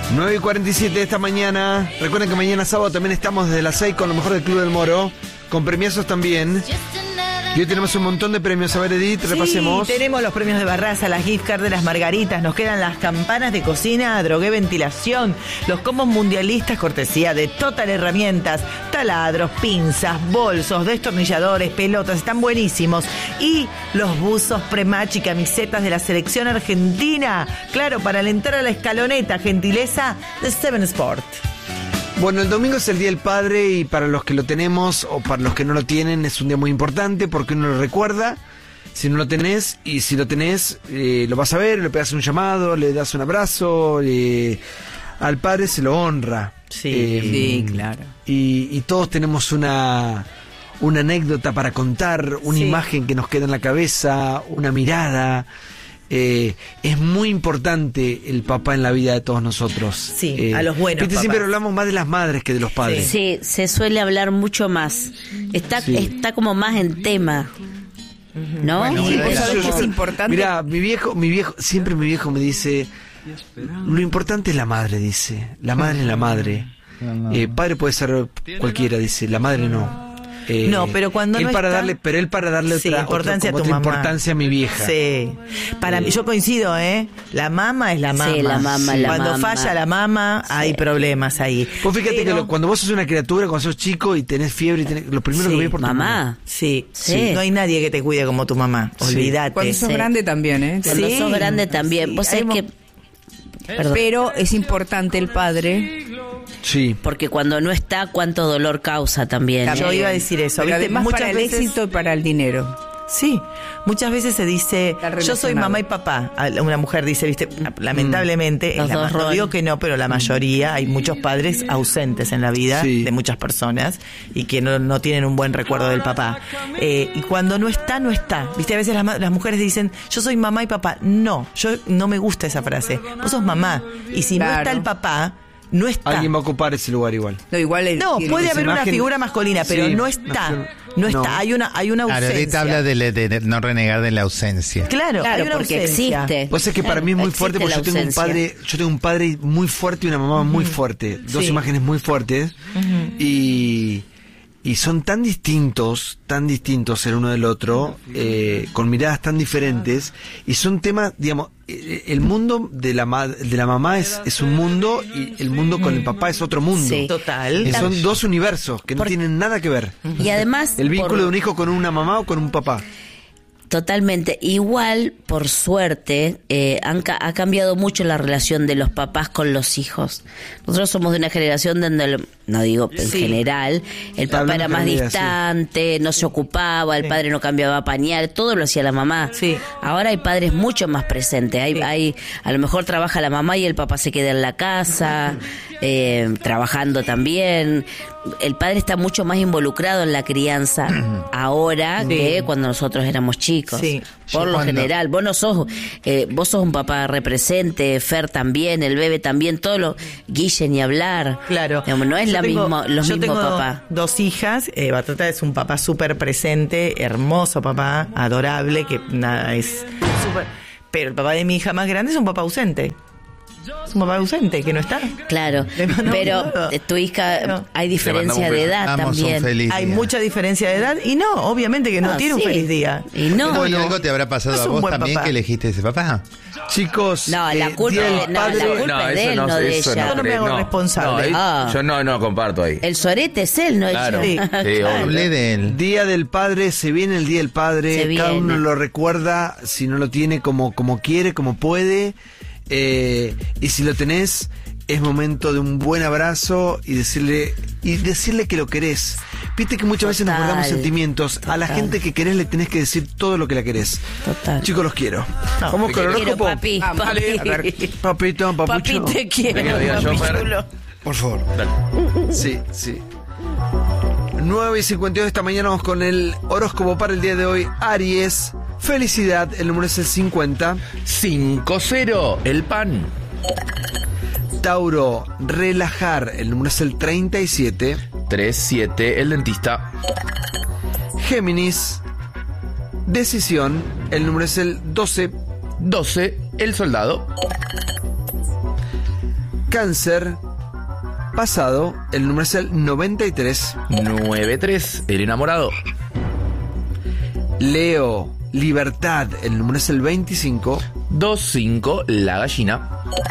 9:47 de esta mañana. Recuerden que mañana sábado también estamos desde las 6 con lo mejor del Club del Moro, con premiazos también. Y hoy tenemos un montón de premios. A ver, Edith, repasemos. Sí, tenemos los premios de Barraza, las gift cards de las Margaritas, nos quedan las campanas de cocina, Drogué Ventilación, los combos mundialistas cortesía de Total Herramientas, taladros, pinzas, bolsos, destornilladores, pelotas, están buenísimos. Y los buzos pre-match y camisetas de la selección argentina, claro, para alentar a la escaloneta, gentileza de Seven Sport. Bueno, el domingo es el Día del Padre y para los que lo tenemos o para los que no lo tienen es un día muy importante porque uno lo recuerda. Si no lo tenés y si lo tenés, lo vas a ver, le pegas un llamado, le das un abrazo, al padre se lo honra. Sí, claro. Y todos tenemos una anécdota para contar, una imagen que nos queda en la cabeza, una mirada. Es muy importante el papá en la vida de todos nosotros. Sí, a los buenos papás. Siempre hablamos más de las madres que de los padres. Sí, se suele hablar mucho más. Está como más en tema, ¿no? Bueno, sí, vos sabés que es importante. Mira, mi viejo me dice, lo importante es la madre, dice. La madre es la madre. Padre puede ser cualquiera, dice. La madre no. No, pero cuando él no para está, darle, pero él para darle otra importancia a tu otra mamá. Importancia a mi vieja. Sí. Para mí, yo coincido, La mamá es la mamá. Sí, la mamá, sí. la Cuando mamá. falla la mamá, hay problemas ahí. Vos fíjate que cuando vos sos una criatura, cuando sos chico y tenés fiebre, lo primero que ves por tu mamá. Sí. No hay nadie que te cuide como tu mamá. Olvídate. Cuando sos grande también, Cuando sos grande también. Vos sabés que... Perdón. Pero es importante el padre. Sí. Porque cuando no está, cuánto dolor causa también. Yo iba a decir eso. Pero además muchas para el veces, éxito y para el dinero. Sí, muchas veces se dice, yo soy mamá y papá. Una mujer dice, viste, lamentablemente, Los dos no roles. digo que no, pero la mayoría, hay muchos padres ausentes en la vida de muchas personas y que no tienen un buen recuerdo del papá. Y cuando no está, no está. Viste, a veces las mujeres dicen, yo soy mamá y papá. No, yo no me gusta esa frase. Vos sos mamá. Y si no está el papá, no está. Alguien va a ocupar ese lugar igual. No, puede haber una figura masculina, pero no está. No está. Hay una ausencia. Claro, ahorita habla de no renegar de la ausencia. Claro, hay una porque ausencia. existe. Pues es que para mí es muy fuerte porque yo tengo un padre muy fuerte y una mamá muy fuerte. Dos imágenes muy fuertes. Y son tan distintos el uno del otro, con miradas tan diferentes, y son temas, digamos, el mundo de la mamá es un mundo y el mundo con el papá es otro mundo. Sí. Total. Son dos universos que no tienen nada que ver. Y además... El vínculo de un hijo con una mamá o con un papá. Totalmente. Igual, por suerte, ha cambiado mucho la relación de los papás con los hijos. Nosotros somos de una generación donde, no digo en general, el papá era más distante, no se ocupaba, el padre no cambiaba pañal, todo lo hacía la mamá. Sí. Ahora hay padres mucho más presentes. Hay a lo mejor trabaja la mamá y el papá se queda en la casa, trabajando también. El padre está mucho más involucrado en la crianza ahora que cuando nosotros éramos chicos. Sí. Por lo general, vos no sos, vos sos un papá represente, Fer también, el bebé también, todo lo, Guille ni hablar. Claro. Digamos, no es los mismos papás. Dos hijas, Batata es un papá súper presente, hermoso papá, adorable, que nada, es súper... Pero el papá de mi hija más grande es un papá ausente. Es un papá ausente, que no está. Claro, pero tu hija, hay diferencia de edad también. Hay mucha diferencia de edad y no, obviamente que no tiene un feliz día. Y no. Bueno, ¿algo te habrá pasado a vos también papá. Que elegiste ese papá? Chicos, No, la culpa es de él, no de ella. Yo no me hago responsable. Yo no comparto ahí. El sorete es él, no Claro. ella. Sí, Hablé de él. Día del Padre, se viene el Día del Padre, Se cada viene. uno lo recuerda, si no lo tiene como quiere, como puede, y si lo tenés, es momento de un buen abrazo y decirle que lo querés. Viste que muchas veces nos guardamos sentimientos. A la gente que querés le tenés que decir todo lo que la querés. Total. Chicos, los quiero. Vamos con el Quiero, horóscopo. papi. Dale, a ver. Papito, papucho. Papi, te quiero. Venga, diga yo, Fer. chulo. Por favor. Dale. Sí. 9:52 de esta mañana vamos con el horóscopo para el día de hoy. Aries, felicidad, el número es el 50. 5-0, el pan. Tauro, relajar, el número es el 37. 3-7, el dentista. Géminis, decisión, el número es el 12. 12, el soldado. Cáncer, pasado, el número es el 93. 93, el enamorado. Leo, libertad, el número es el 25. 25, la gallina.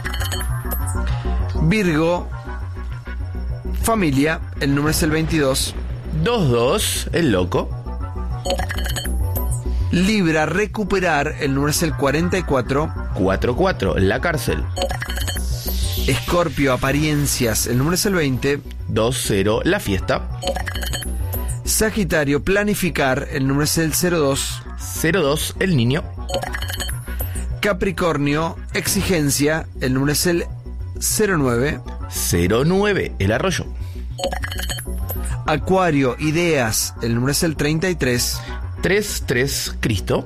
Virgo, familia, el número es el 22. 22, el loco. Libra, recuperar, el número es el 44. 44, la cárcel. Escorpio, apariencias, el número es el 20. 20, la fiesta. Sagitario, planificar, el número es el 02. 02, el niño. Capricornio, exigencia, el número es el 09. 09, el arroyo. Acuario, ideas, el número es el 33. 33, Cristo.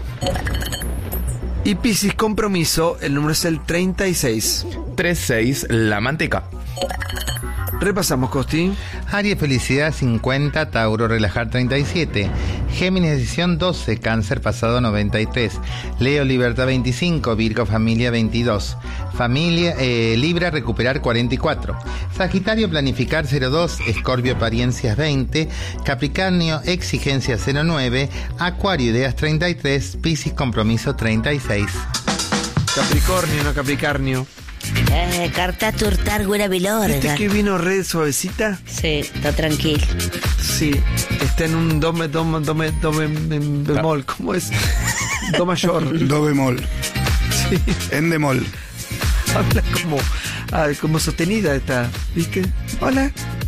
Y Piscis, compromiso, el número es el 36. 36, la manteca. Repasamos, Costi. Aries, felicidad 50, Tauro, relajar 37, Géminis, decisión 12, Cáncer, pasado 93, Leo, libertad 25, Virgo, familia 22, Libra, recuperar 44, Sagitario, planificar 02, Escorpio, apariencias 20, Capricornio, exigencia 09, Acuario, ideas 33, Piscis, compromiso 36. Capricornio, no Capricornio. Carta turtar güera vilorga. ¿Viste que vino red suavecita? Sí, está tranquilo. Sí, está en un do bemol. ¿Cómo es? Do mayor. Do bemol. Sí. En bemol. Habla como sostenida está, ¿viste? Hola.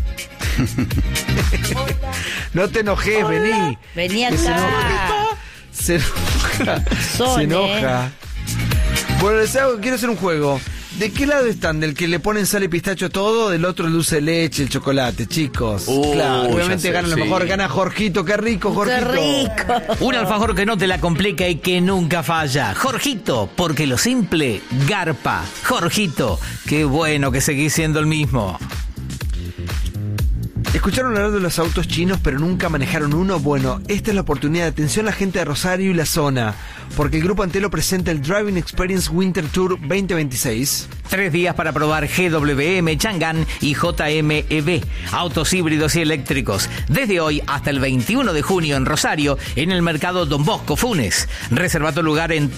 No te enojes, Hola. vení. Vení Que acá. Se enoja. Son, Se enoja. Bueno, quiero hacer un juego. ¿De qué lado están? ¿Del que le ponen sal y pistacho todo? ¿Del otro dulce de leche, el chocolate, chicos? Claro, obviamente gana lo mejor. Gana Jorgito, qué rico, Jorgito. ¡Qué rico! Un alfajor que no te la complica y que nunca falla. Jorgito, porque lo simple garpa. Jorgito, qué bueno que seguís siendo el mismo. ¿Escucharon hablar de los autos chinos pero nunca manejaron uno? Bueno, esta es la oportunidad. Atención a la gente de Rosario y la zona, porque el Grupo Antelo presenta el Driving Experience Winter Tour 2026. 3 días para probar GWM, Chang'an y JMEV, autos híbridos y eléctricos. Desde hoy hasta el 21 de junio en Rosario, en el mercado Don Bosco Funes. Reserva tu lugar en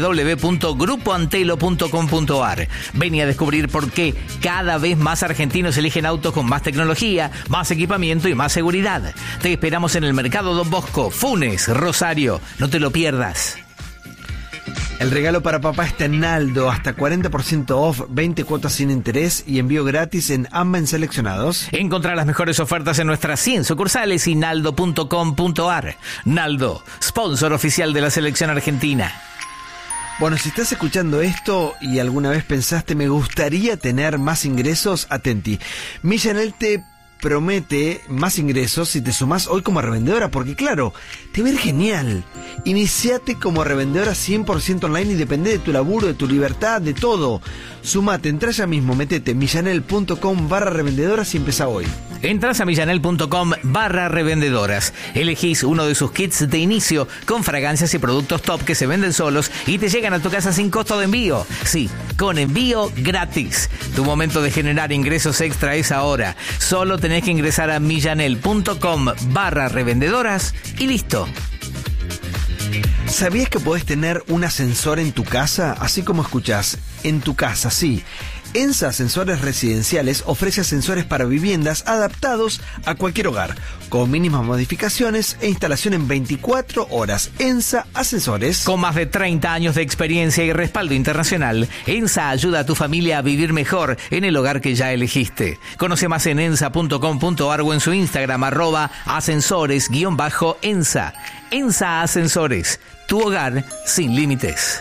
www.grupoantelo.com.ar. Vení a descubrir por qué cada vez más argentinos eligen autos con más tecnología, más equipamiento y más seguridad. Te esperamos en el mercado Don Bosco Funes, Rosario. No te lo pierdas. El regalo para papá está en Naldo, hasta 40% off, 20 cuotas sin interés y envío gratis en Amben seleccionados. Encontrá las mejores ofertas en nuestras 100 sucursales y naldo.com.ar. Naldo, sponsor oficial de la selección argentina. Bueno, si estás escuchando esto y alguna vez pensaste me gustaría tener más ingresos, atenti. Millanel te promete más ingresos si te sumás hoy como revendedora, porque claro, te va a ir genial. Iniciate como revendedora 100% online y depende de tu laburo, de tu libertad, de todo. Sumate, entra ya mismo, metete millanel.com/revendedoras y empezá hoy. Entras a millanel.com/revendedoras. Elegís uno de sus kits de inicio con fragancias y productos top que se venden solos y te llegan a tu casa sin costo de envío. Sí, con envío gratis. Tu momento de generar ingresos extra es ahora. Solo tenés que ingresar a millanel.com/revendedoras y listo. ¿Sabías que podés tener un ascensor en tu casa? Así como escuchás, en tu casa, sí. ENSA Ascensores Residenciales ofrece ascensores para viviendas adaptados a cualquier hogar, con mínimas modificaciones e instalación en 24 horas. ENSA Ascensores. Con más de 30 años de experiencia y respaldo internacional, ENSA ayuda a tu familia a vivir mejor en el hogar que ya elegiste. Conoce más en ensa.com.ar o en su Instagram @ascensores_ensa. ENSA Ascensores, tu hogar sin límites.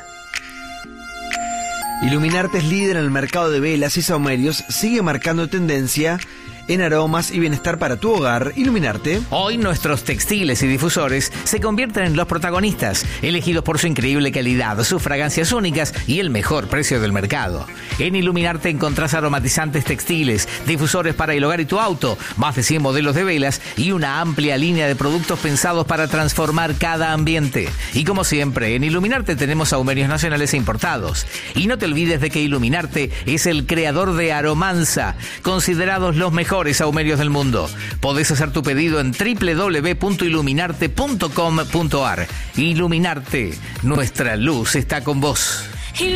Iluminarte es líder en el mercado de velas y saumerios, sigue marcando tendencia en aromas y bienestar para tu hogar. Iluminarte. Hoy nuestros textiles y difusores se convierten en los protagonistas, elegidos por su increíble calidad, sus fragancias únicas y el mejor precio del mercado. En Iluminarte encontrás aromatizantes textiles, difusores para el hogar y tu auto, más de 100 modelos de velas y una amplia línea de productos pensados para transformar cada ambiente. Y como siempre, en Iluminarte tenemos aumerios nacionales e importados. Y no te olvides de que Iluminarte es el creador de Aromanza, considerados los mejores ahumerios del mundo. Podés hacer tu pedido en www.iluminarte.com.ar. Iluminarte, nuestra luz está con vos.